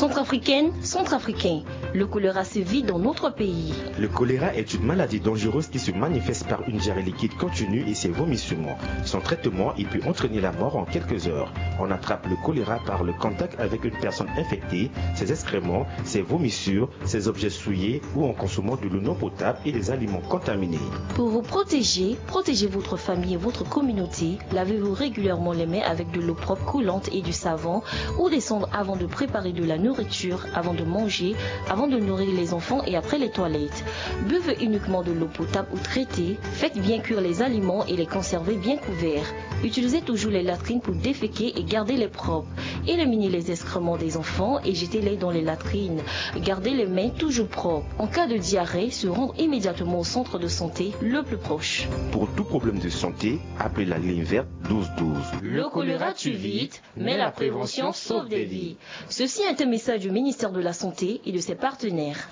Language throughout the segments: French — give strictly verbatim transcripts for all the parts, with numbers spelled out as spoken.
Centrafricaine, Centrafricain, le choléra sévit dans notre pays. Le choléra est une maladie dangereuse qui se manifeste par une diarrhée liquide continue et ses vomissements. Son traitement, il peut entraîner la mort en quelques heures. On attrape le choléra par le contact avec une personne infectée, ses excréments, ses vomissures, ses objets souillés ou en consommant de l'eau non potable et des aliments contaminés. Pour vous protéger, protégez votre famille et votre communauté. Lavez-vous régulièrement les mains avec de l'eau propre coulante et du savon ou des cendres avant de préparer de la nourriture, avant de manger, avant de nourrir les enfants et après les toilettes. Buvez uniquement de l'eau potable ou traitée. Faites bien cuire les aliments et les conservez bien couverts. Utilisez toujours les latrines pour déféquer et garder les propres. Éliminez les excréments des enfants et jetez-les dans les latrines. Gardez les mains toujours propres. En cas de diarrhée, se rendre immédiatement au centre de santé le plus proche. Pour tout problème de santé, appelez la ligne verte douze douze. Le choléra tue vite, mais la prévention sauve des vies. Ceci est un message du ministère de la Santé et de ses partenaires.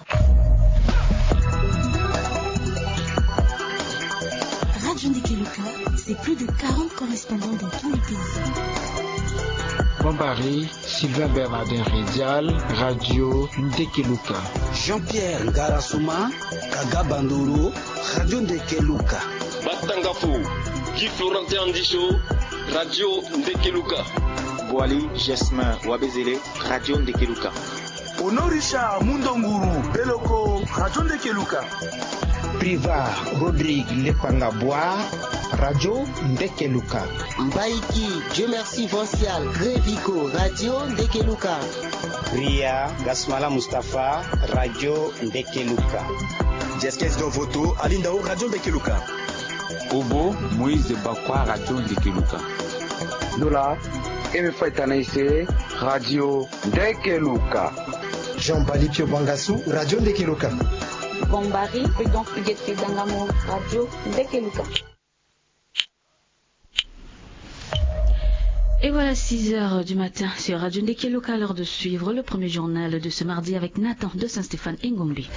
Radio Ndekeluka, c'est plus de quarante correspondants dans tous les pays. Bombari, Sylvain Bernardin Rédial, Radio Ndekeluka. Jean-Pierre Ngarasuma, Kaga Bandoro, Radio Ndekeluka. Batangafou, Guy Florentin Andicho, Radio Ndekeluka. Boali Jesmin Wabezele, Radio Ndekeluka. Honorisha Mundonguru, Beloko, Radio Ndekeluka. Priva Rodrigue Lepangabois, Radio Ndekeluka. Mbaiki, Dieu merci Vincial, Grévico, Radio Ndekeluka. Ria Gasmala Mustafa, Radio Ndekeluka. Jeskes Dovoto, Alindao, Radio Ndekeluka. Obo, Moïse Bakwa, Radio Ndekeluka. Nola, Emefa Tanaïse, Radio Ndekeluka. Jean-Bali Pio Bangassou, Radio Ndekeluka. Bombari, Prudent Fuguet Dangamo, Radio Ndekeluka. Et voilà six heures du matin sur Radio Ndekeluka, l'heure de suivre le premier journal de ce mardi avec Nathan de Saint-Stéphane Ngombi.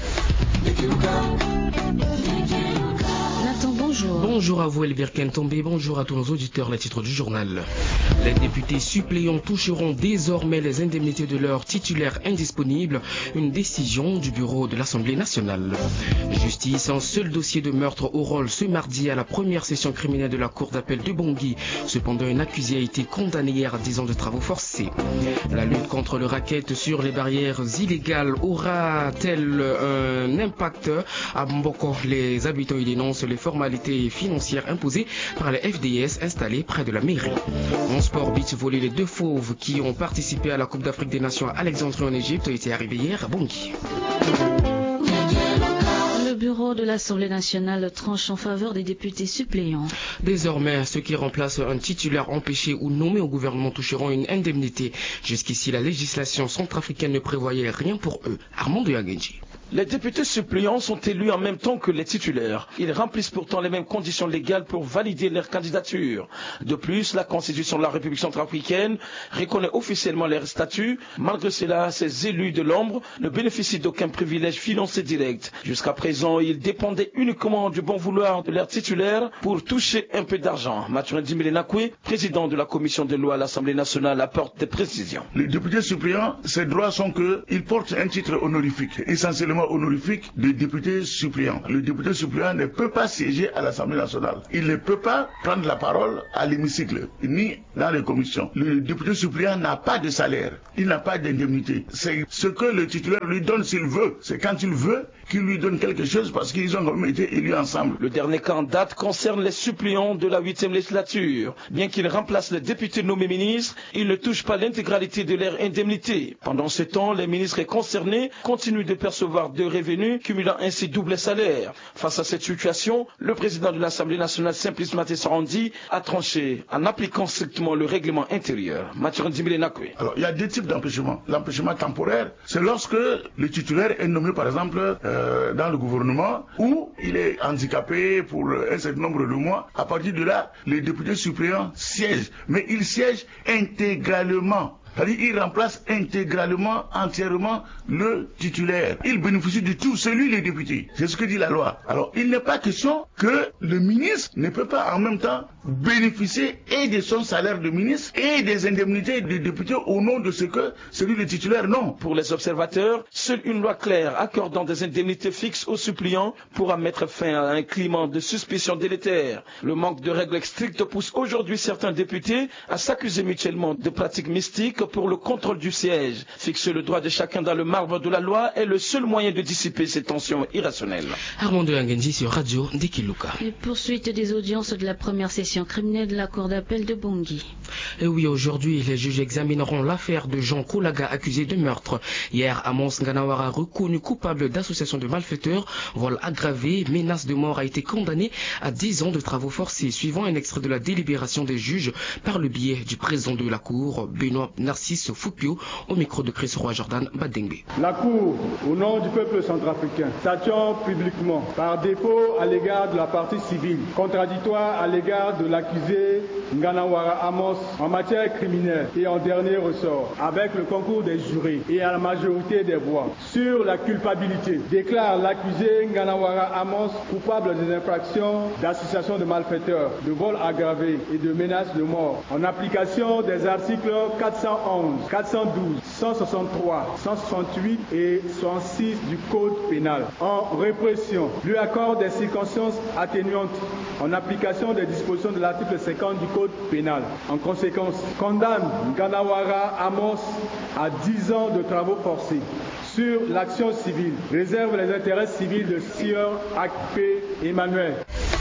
Nathan, bonjour. Bonjour à vous Elvire Kentombe, bonjour à tous nos auditeurs, les titres du journal. Les députés suppléants toucheront désormais les indemnités de leurs titulaires indisponibles, une décision du bureau de l'Assemblée nationale. Justice, un seul dossier de meurtre au rôle ce mardi à la première session criminelle de la cour d'appel de Bangui. Cependant, un accusé a été condamné hier à dix ans de travaux forcés. La lutte contre le racket sur les barrières illégales aura-t-elle un impact? À Mboko, les habitants y dénoncent les formalités financières imposées par les F D S installés près de la mairie. En sport beach volley, les deux fauves qui ont participé à la Coupe d'Afrique des Nations à Alexandrie en Égypte étaient arrivés hier à Bangui. Le bureau de l'Assemblée nationale tranche en faveur des députés suppléants. Désormais, ceux qui remplacent un titulaire empêché ou nommé au gouvernement toucheront une indemnité. Jusqu'ici, la législation centrafricaine ne prévoyait rien pour eux. Armand de Yagenji. Les députés suppléants sont élus en même temps que les titulaires. Ils remplissent pourtant les mêmes conditions légales pour valider leur candidature. De plus, la Constitution de la République centrafricaine reconnaît officiellement leur statut. Malgré cela, ces élus de l'ombre ne bénéficient d'aucun privilège financier direct. Jusqu'à présent, ils dépendaient uniquement du bon vouloir de leurs titulaires pour toucher un peu d'argent. Mathurin Dimilenakwe, président de la commission des lois à l'Assemblée nationale, apporte des précisions. Les députés suppléants, ces droits sont qu'ils portent un titre honorifique, essentiellement honorifique de député suppléant. Le député suppléant ne peut pas siéger à l'Assemblée nationale. Il ne peut pas prendre la parole à l'hémicycle, ni dans les commissions. Le député suppléant n'a pas de salaire. Il n'a pas d'indemnité. C'est ce que le titulaire lui donne s'il veut. C'est quand il veut qu'il lui donne quelque chose parce qu'ils ont même été élus ensemble. Le dernier cas en date concerne les suppléants de la huitième législature. Bien qu'ils remplacent les députés nommés ministres, ils ne touchent pas l'intégralité de leur indemnité. Pendant ce temps, les ministres concernés continuent de percevoir de revenus, cumulant ainsi double salaire. Face à cette situation, le président de l'Assemblée nationale, Simplice Maté Sarandi, a tranché en appliquant strictement le règlement intérieur. Mathurin Dimilenakwe. Alors, il y a deux types d'empêchement. L'empêchement temporaire, c'est lorsque le titulaire est nommé, par exemple, euh, dans le gouvernement, ou il est handicapé pour un certain nombre de mois. À partir de là, les députés suppléants siègent. Mais ils siègent intégralement. C'est-à-dire il remplace intégralement, entièrement le titulaire. Il bénéficie de tout, c'est lui le député. C'est ce que dit la loi. Alors il n'est pas question que le ministre ne peut pas en même temps bénéficier et de son salaire de ministre et des indemnités de député au nom de ce que celui le titulaire, non. Pour les observateurs, seule une loi claire accordant des indemnités fixes aux suppléants pourra mettre fin à un climat de suspicion délétère. Le manque de règles strictes pousse aujourd'hui certains députés à s'accuser mutuellement de pratiques mystiques pour le contrôle du siège. Fixer le droit de chacun dans le marbre de la loi est le seul moyen de dissiper ces tensions irrationnelles. Armando Angenji sur Radio Ndekeluka. Les poursuites des audiences de la première session criminelle de la Cour d'appel de Bangui. Et oui, aujourd'hui, les juges examineront l'affaire de Jean Koulaga accusé de meurtre. Hier, Amos Nganawara, reconnu coupable d'association de malfaiteurs, vol aggravé, menace de mort, a été condamné à dix ans de travaux forcés, suivant un extrait de la délibération des juges par le biais du président de la Cour, Benoît Narcisse Fukio, au micro de Chris Roy Jordan Badengbe. La Cour, au nom du peuple centrafricain, statuant publiquement par défaut à l'égard de la partie civile, contradictoire à l'égard de l'accusé Nganawara Amos en matière criminelle et en dernier ressort, avec le concours des jurés et à la majorité des voix, sur la culpabilité, déclare l'accusé Nganawara Amos coupable des infractions d'association de malfaiteurs, de vol aggravé et de menace de mort, en application des articles quatre cent onze, quatre cent douze, cent soixante-trois, cent soixante-huit et soixante-six du Code pénal, en répression, lui accorde des circonstances atténuantes en application des dispositions de l'article cinquante du Code pénal. En conséquence, condamne Nganawara Amos à dix ans de travaux forcés. Sur l'action civile, réserve les intérêts civils de Sieur Akpe Emmanuel.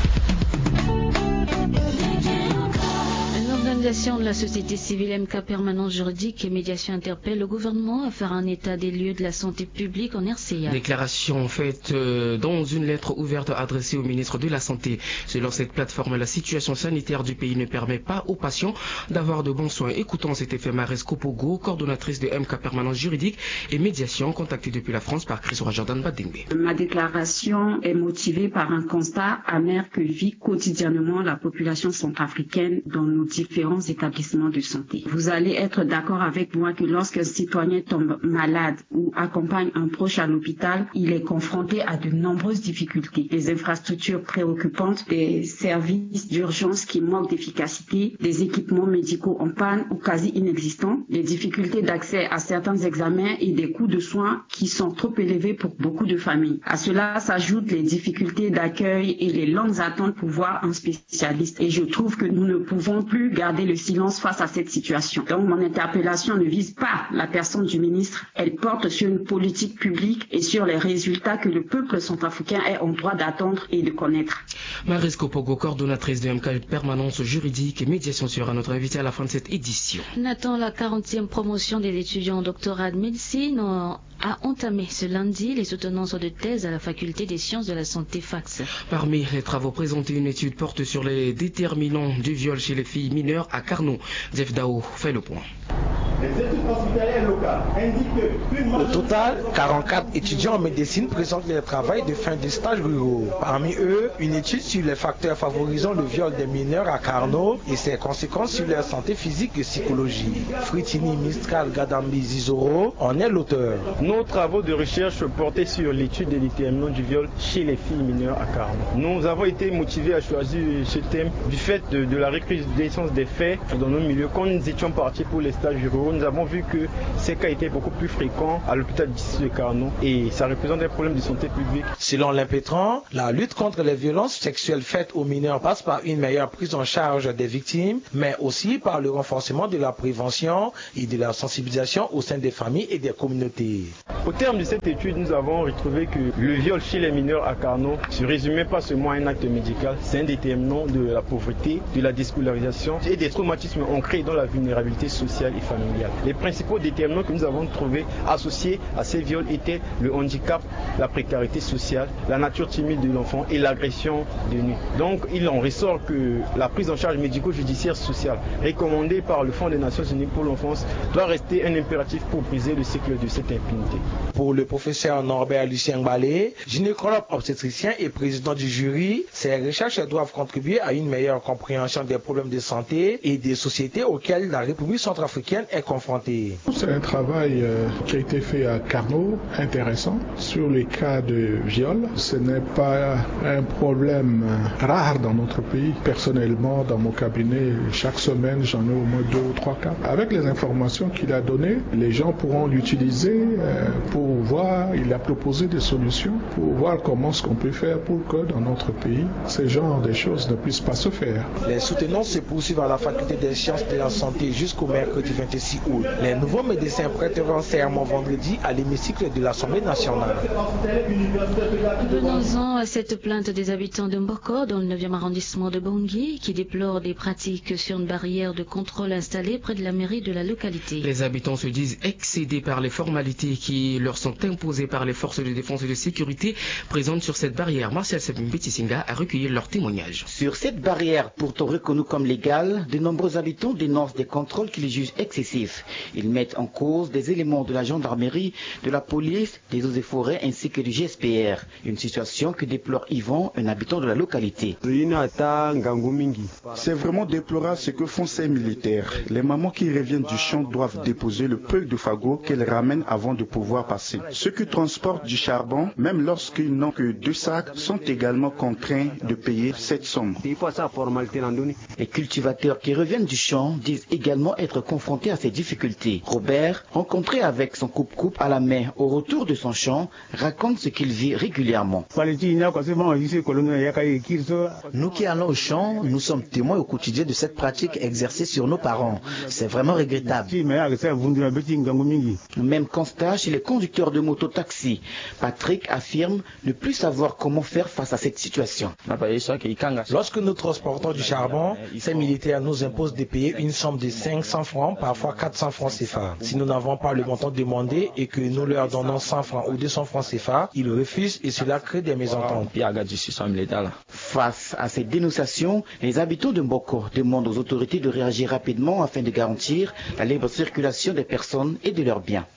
L'organisation de la société civile M K Permanence Juridique et Médiation interpelle le gouvernement à faire un état des lieux de la santé publique en R C A. Déclaration faite dans une lettre ouverte adressée au ministre de la Santé. Selon cette plateforme, la situation sanitaire du pays ne permet pas aux patients d'avoir de bons soins. Écoutons cet effet Mares Kopogo, coordonnatrice de M K Permanence Juridique et Médiation, contactée depuis la France par Chris Jordan Badengbe. Ma déclaration est motivée par un constat amer que vit quotidiennement la population centrafricaine dans nos différents établissements de santé. Vous allez être d'accord avec moi que lorsqu'un citoyen tombe malade ou accompagne un proche à l'hôpital, il est confronté à de nombreuses difficultés. Des infrastructures préoccupantes, des services d'urgence qui manquent d'efficacité, des équipements médicaux en panne ou quasi inexistants, des difficultés d'accès à certains examens et des coûts de soins qui sont trop élevés pour beaucoup de familles. À cela s'ajoutent les difficultés d'accueil et les longues attentes pour voir un spécialiste. Et je trouve que nous ne pouvons plus garder le silence face à cette situation. Donc mon interpellation ne vise pas la personne du ministre, elle porte sur une politique publique et sur les résultats que le peuple centrafricain est en droit d'attendre et de connaître. Maris Kopogo, coordonnatrice de M K Permanence Juridique et Médiation, sera notre invitée à la fin de cette édition. Nathan, la quarantième promotion des étudiants en doctorat de médecine a entamé ce lundi les soutenances de thèse à la faculté des sciences de la santé Fax. Parmi les travaux présentés, une étude porte sur les déterminants du viol chez les filles mineures à Carnot. Jeff Dao fait le point. Les études hospitalières locales indiquent que... Au total, quarante-quatre étudiants en médecine présentent les travaux de fin de stage ruraux. Parmi eux, une étude sur les facteurs favorisant le viol des mineurs à Carnot et ses conséquences sur leur santé physique et psychologique. Fritini Mistral Gadambi Zizoro en est l'auteur. Nos travaux de recherche portaient sur l'étude des déterminants du viol chez les filles mineures à Carnot. Nous avons été motivés à choisir ce thème du fait de, de la recrudescence des faits dans nos milieux. Quand nous étions partis pour les stages ruraux, nous avons vu que ces cas étaient beaucoup plus fréquents à l'hôpital d'ici de Carnot et ça représente un problème de santé publique. Selon l'impétrant, la lutte contre les violences sexuelles faites aux mineurs passe par une meilleure prise en charge des victimes, mais aussi par le renforcement de la prévention et de la sensibilisation au sein des familles et des communautés. Au terme de cette étude, nous avons retrouvé que le viol chez les mineurs à Carnot se résumait pas seulement à un acte médical, c'est un déterminant de la pauvreté, de la déscolarisation et des traumatismes ancrés dans la vulnérabilité sociale et familiale. Les principaux déterminants que nous avons trouvés associés à ces viols étaient le handicap, la précarité sociale, la nature timide de l'enfant et l'agression de nu. Donc il en ressort que la prise en charge médico-judiciaire sociale recommandée par le Fonds des Nations Unies pour l'enfance doit rester un impératif pour briser le cycle de cette impunité. Pour le professeur Norbert Lucien Balé, gynécologue obstétricien et président du jury, ces recherches doivent contribuer à une meilleure compréhension des problèmes de santé et des sociétés auxquelles la République centrafricaine est confrontés. C'est un travail euh, qui a été fait à Carnot, intéressant, sur les cas de viol. Ce n'est pas un problème euh, rare dans notre pays. Personnellement, dans mon cabinet, chaque semaine, j'en ai au moins deux ou trois cas. Avec les informations qu'il a données, les gens pourront l'utiliser euh, pour voir, il a proposé des solutions pour voir comment ce qu'on peut faire pour que dans notre pays, ce genre de choses ne puissent pas se faire. Les soutenances se poursuivent à la faculté des sciences de la santé jusqu'au mercredi vingt-six août. Les nouveaux médecins prêteront serment vendredi à l'hémicycle de l'Assemblée nationale. Venons-en à cette plainte des habitants de Mboko dans le neuvième arrondissement de Bangui qui déplorent des pratiques sur une barrière de contrôle installée près de la mairie de la localité. Les habitants se disent excédés par les formalités qui leur sont imposées par les forces de défense et de sécurité présentes sur cette barrière. Martial Sebimbe-Tisinga a recueilli leur témoignage. Sur cette barrière pourtant reconnue comme légale, de nombreux habitants dénoncent des contrôles qu'ils jugent excessifs. Ils mettent en cause des éléments de la gendarmerie, de la police, des eaux et forêts ainsi que du G S P R. Une situation que déplore Yvan, un habitant de la localité. C'est vraiment déplorable ce que font ces militaires. Les mamans qui reviennent du champ doivent déposer le peu de fagots qu'elles ramènent avant de pouvoir passer. Ceux qui transportent du charbon, même lorsqu'ils n'ont que deux sacs, sont également contraints de payer cette somme. Les cultivateurs qui reviennent du champ disent également être confrontés à ces difficultés. Robert, rencontré avec son coupe-coupe à la main au retour de son champ, raconte ce qu'il vit régulièrement. Nous qui allons au champ, nous sommes témoins au quotidien de cette pratique exercée sur nos parents. C'est vraiment regrettable. Même constat chez les conducteurs de moto-taxi. Patrick affirme ne plus savoir comment faire face à cette situation. Lorsque nous transportons du charbon, ces militaires nous imposent de payer une somme de cinq cents francs, parfois quatre cents francs C F A. Si nous n'avons pas le montant demandé et que nous leur donnons cent francs ou deux cents francs C F A, ils refusent et cela crée des mésententes. Face à ces dénonciations, les habitants de Mboko demandent aux autorités de réagir rapidement afin de garantir la libre circulation des personnes et de leurs biens.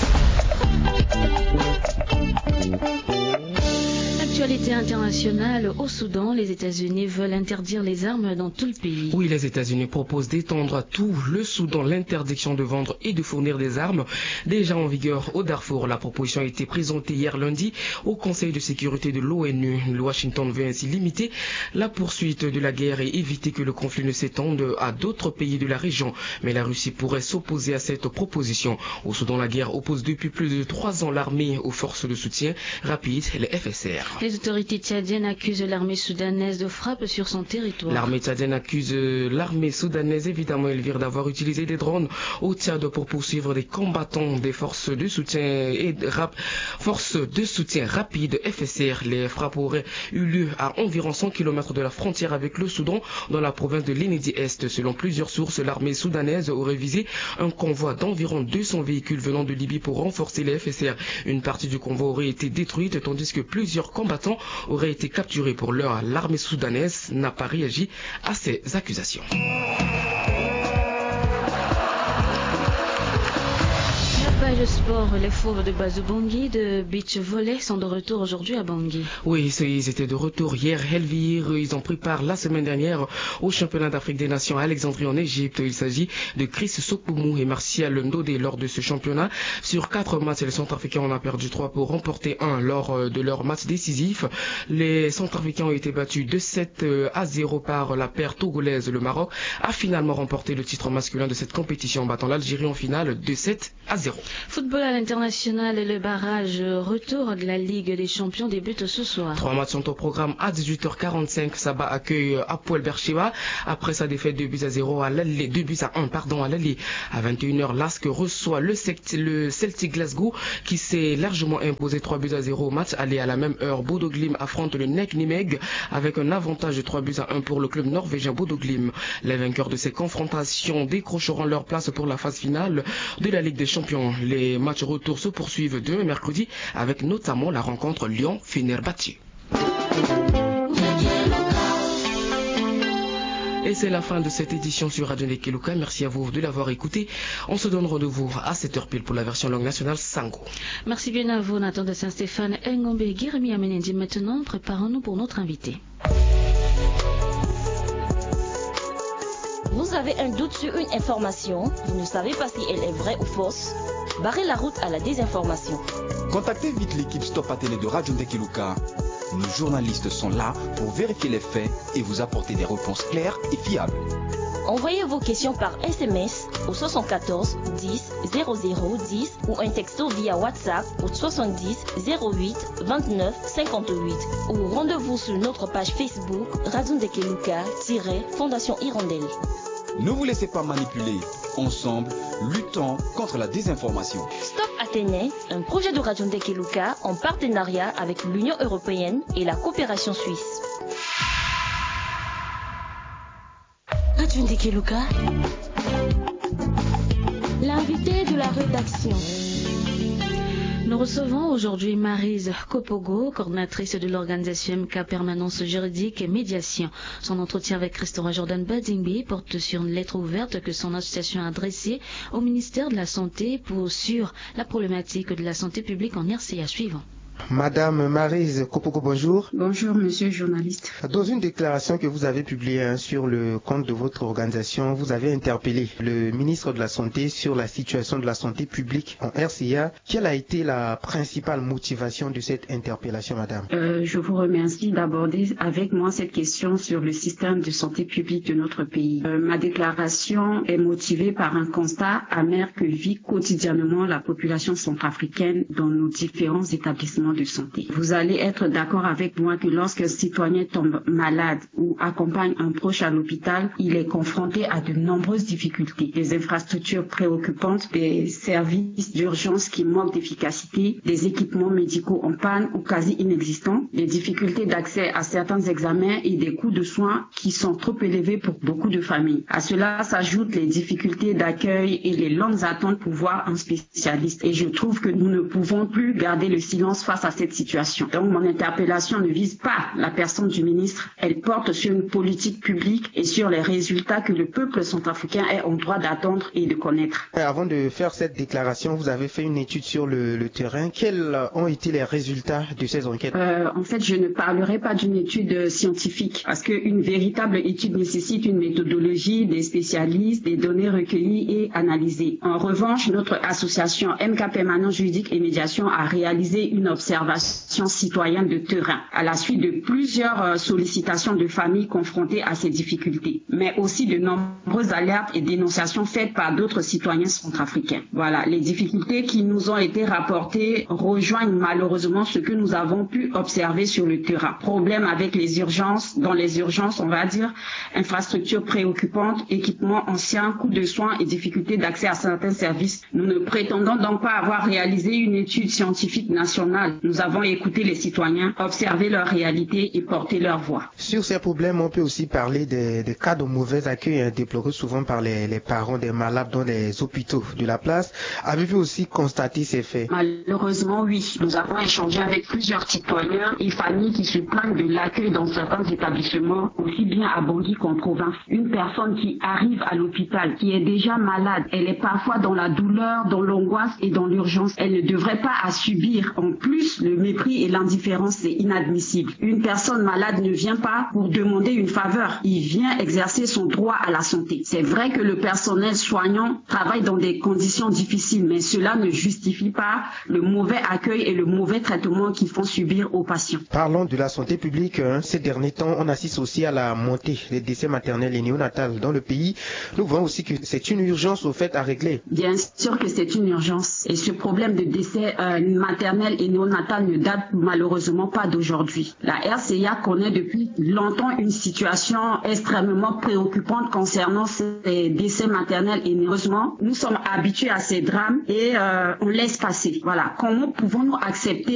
Actualité internationale, au Soudan, les États-Unis veulent interdire les armes dans tout le pays. Oui, les États-Unis proposent d'étendre à tout le Soudan l'interdiction de vendre et de fournir des armes déjà en vigueur au Darfour. La proposition a été présentée hier lundi au Conseil de sécurité de l'ONU. Washington veut ainsi limiter la poursuite de la guerre et éviter que le conflit ne s'étende à d'autres pays de la région. Mais la Russie pourrait s'opposer à cette proposition. Au Soudan, la guerre oppose depuis plus de trois ans l'armée aux forces de soutien rapide, les F S R. Les autorités tchadiennes accusent l'armée soudanaise de frappe sur son territoire. L'armée tchadienne accuse l'armée soudanaise, évidemment, Elvire, d'avoir utilisé des drones au Tchad pour poursuivre des combattants des forces de soutien et rap, forces de soutien rapide F S R. Les frappes auraient eu lieu à environ cent kilomètres de la frontière avec le Soudan, dans la province de l'Ennedi-Est. Selon plusieurs sources, l'armée soudanaise aurait visé un convoi d'environ deux cents véhicules venant de Libye pour renforcer les F S R. Une partie du convoi aurait été détruite, tandis que plusieurs combattants auraient été capturés. Pour l'heure, l'armée soudanaise n'a pas réagi à ces accusations. Page sport, les fauves de Bazou Bangui de beach volley sont de retour aujourd'hui à Bangui. Oui, ils étaient de retour hier. Elvire, ils ont pris part la semaine dernière au championnat d'Afrique des Nations à Alexandrie en Égypte. Il s'agit de Chris Sokoumou et Martial Ndodé lors de ce championnat. Sur quatre matchs, les Centrafricains en ont perdu trois pour remporter un lors de leur match décisif. Les Centrafricains ont été battus de sept à zéro par la paire togolaise. Le Maroc a finalement remporté le titre masculin de cette compétition en battant l'Algérie en finale de sept à zéro. Football à l'international et le barrage retour de la Ligue des Champions débute ce soir. Trois matchs sont au programme à dix-huit heures quarante-cinq. Saba accueille Hapoel Beersheva après sa défaite deux buts à zéro à l'aller, deux buts à un pardon à l'aller. À vingt et une heures, Lask reçoit le, le Celtic Glasgow qui s'est largement imposé trois buts à zéro au match aller. À la même heure, Bodo Glimt affronte le Nek Nimeg avec un avantage de trois buts à un pour le club norvégien Bodo Glimt. Les vainqueurs de ces confrontations décrocheront leur place pour la phase finale de la Ligue des Champions. Les matchs retour se poursuivent demain mercredi avec notamment la rencontre Lyon-Fenerbahçe. Et c'est la fin de cette édition sur Radio Ndekeluka. Merci à vous de l'avoir écouté. On se donne rendez-vous à sept heures pile pour la version langue nationale Sango. Merci bien à vous, Nathan de Saint-Stéphane, Ngombe et Guérémy Amenendi. Maintenant, préparons-nous pour notre invité. Vous avez un doute sur une information, vous ne savez pas si elle est vraie ou fausse. Barrez la route à la désinformation. Contactez vite l'équipe Stop à Télé de Radio Ndekeluka. Nos journalistes sont là pour vérifier les faits et vous apporter des réponses claires et fiables. Envoyez vos questions par S M S au soixante-quatorze dix zéro zéro dix ou un texto via WhatsApp au soixante-dix zéro huit vingt-neuf cinquante-huit ou rendez-vous sur notre page Facebook Radio Ndekeluka-Fondation Hirondelle. Ne vous laissez pas manipuler. Ensemble, luttons contre la désinformation. Stop Athénée, un projet de Radio Ndekeluka en partenariat avec l'Union européenne et la coopération suisse. Radio Ndekeluka, l'invité de la rédaction. Nous recevons aujourd'hui Maryse Kopogo, coordinatrice de l'organisation M K Permanence Juridique et Médiation. Son entretien avec Restaurant Jordan Badingbi porte sur une lettre ouverte que son association a adressée au ministère de la Santé pour sur la problématique de la santé publique en R C A suivant. Madame Maryse Kopogo, bonjour. Bonjour, monsieur le journaliste. Dans une déclaration que vous avez publiée hein, sur le compte de votre organisation, vous avez interpellé le ministre de la Santé sur la situation de la santé publique en R C A. Quelle a été la principale motivation de cette interpellation, madame? euh, Je vous remercie d'aborder avec moi cette question sur le système de santé publique de notre pays. Euh, ma déclaration est motivée par un constat amer que vit quotidiennement la population centrafricaine dans nos différents établissements de santé. Vous allez être d'accord avec moi que lorsqu'un citoyen tombe malade ou accompagne un proche à l'hôpital, il est confronté à de nombreuses difficultés. Des infrastructures préoccupantes, des services d'urgence qui manquent d'efficacité, des équipements médicaux en panne ou quasi inexistants, des difficultés d'accès à certains examens et des coûts de soins qui sont trop élevés pour beaucoup de familles. À cela s'ajoutent les difficultés d'accueil et les longues attentes pour voir un spécialiste. Et je trouve que nous ne pouvons plus garder le silence face à cette situation. Donc mon interpellation ne vise pas la personne du ministre, elle porte sur une politique publique et sur les résultats que le peuple centrafricain est en droit d'attendre et de connaître. Avant de faire cette déclaration, vous avez fait une étude sur le, le terrain. Quels ont été les résultats de ces enquêtes? euh, En fait, je ne parlerai pas d'une étude scientifique parce qu'une véritable étude nécessite une méthodologie, des spécialistes, des données recueillies et analysées. En revanche, notre association M K Permanence Juridique et Médiation a réalisé une observation citoyenne de terrain à la suite de plusieurs sollicitations de familles confrontées à ces difficultés, mais aussi de nombreuses alertes et dénonciations faites par d'autres citoyens centrafricains. Voilà, les difficultés qui nous ont été rapportées rejoignent malheureusement ce que nous avons pu observer sur le terrain. Problèmes avec les urgences, dans les urgences, on va dire, infrastructures préoccupantes, équipements anciens, coûts de soins et difficultés d'accès à certains services. Nous ne prétendons donc pas avoir réalisé une étude scientifique nationale. Nous avons écouté les citoyens, observé leur réalité et porté leur voix. Sur ces problèmes, on peut aussi parler des, des cas de mauvais accueil hein, déplorés souvent par les, les parents des malades dans les hôpitaux de la place. Avez-vous aussi constaté ces faits? Malheureusement, oui. Nous avons échangé avec plusieurs citoyens et familles qui se plaignent de l'accueil dans certains établissements, aussi bien à Bangui qu'en province. Une personne qui arrive à l'hôpital, qui est déjà malade, elle est parfois dans la douleur, dans l'angoisse et dans l'urgence. Elle ne devrait pas à subir en plus le mépris et l'indifférence, c'est inadmissible. Une personne malade ne vient pas pour demander une faveur, il vient exercer son droit à la santé. C'est vrai que le personnel soignant travaille dans des conditions difficiles, mais cela ne justifie pas le mauvais accueil et le mauvais traitement qu'ils font subir aux patients. Parlons de la santé publique. Hein. Ces derniers temps, on assiste aussi à la montée des décès maternels et néonatals dans le pays. Nous voyons aussi que c'est une urgence au fait à régler. Bien sûr que c'est une urgence. Et ce problème de décès euh, maternel et néonatal ne date malheureusement pas d'aujourd'hui. La R C A connaît depuis longtemps une situation extrêmement préoccupante concernant ces décès maternels et heureusement, nous sommes habitués à ces drames et euh, on laisse passer. Voilà. Comment pouvons-nous accepter